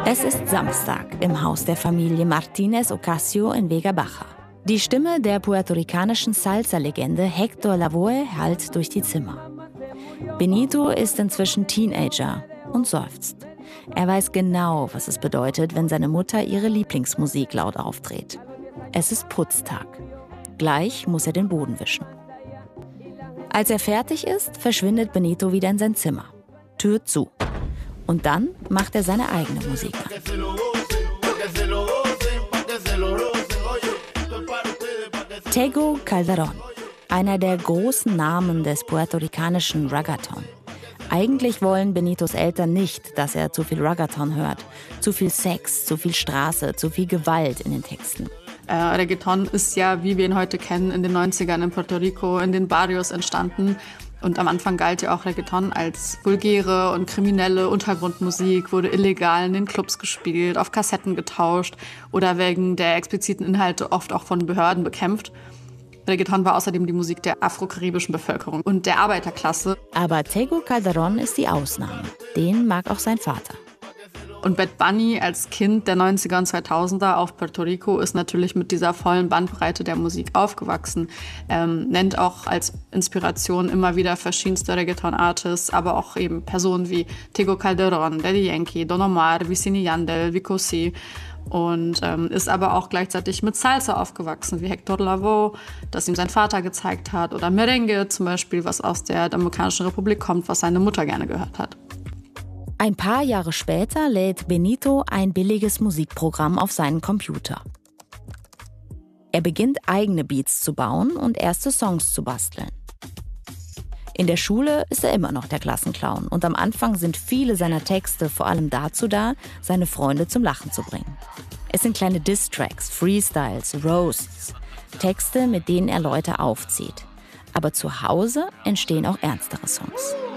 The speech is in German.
Es ist Samstag im Haus der Familie Martínez Ocasio in Vega Baja. Die Stimme der puerto-ricanischen Salsa-Legende Héctor Lavoe hallt durch die Zimmer. Benito ist inzwischen Teenager und seufzt. Er weiß genau, was es bedeutet, wenn seine Mutter ihre Lieblingsmusik laut aufdreht. Es ist Putztag. Gleich muss er den Boden wischen. Als er fertig ist, verschwindet Benito wieder in sein Zimmer. Tür zu. Und dann macht er seine eigene Musik an. Tego Calderón, einer der großen Namen des puerto-ricanischen Reggaeton. Eigentlich wollen Benitos Eltern nicht, dass er zu viel Reggaeton hört. Zu viel Sex, zu viel Straße, zu viel Gewalt in den Texten. Reggaeton ist ja, wie wir ihn heute kennen, in den 90ern in Puerto Rico, in den Barrios entstanden. Und am Anfang galt ja auch Reggaeton als vulgäre und kriminelle Untergrundmusik, wurde illegal in den Clubs gespielt, auf Kassetten getauscht oder wegen der expliziten Inhalte oft auch von Behörden bekämpft. Reggaeton war außerdem die Musik der afrokaribischen Bevölkerung und der Arbeiterklasse. Aber Tego Calderón ist die Ausnahme. Den mag auch sein Vater. Und Bad Bunny als Kind der 90er und 2000er auf Puerto Rico ist natürlich mit dieser vollen Bandbreite der Musik aufgewachsen. Nennt auch als Inspiration immer wieder verschiedenste Reggaeton-Artists, aber auch eben Personen wie Tego Calderón, Daddy Yankee, Don Omar, Wisin y Yandel, Vico C. Und ist aber auch gleichzeitig mit Salsa aufgewachsen, wie Héctor Lavoe, das ihm sein Vater gezeigt hat. Oder Merengue zum Beispiel, was aus der Dominikanischen Republik kommt, was seine Mutter gerne gehört hat. Ein paar Jahre später lädt Benito ein billiges Musikprogramm auf seinen Computer. Er beginnt, eigene Beats zu bauen und erste Songs zu basteln. In der Schule ist er immer noch der Klassenclown und am Anfang sind viele seiner Texte vor allem dazu da, seine Freunde zum Lachen zu bringen. Es sind kleine Diss-Tracks, Freestyles, Roasts, Texte, mit denen er Leute aufzieht. Aber zu Hause entstehen auch ernstere Songs.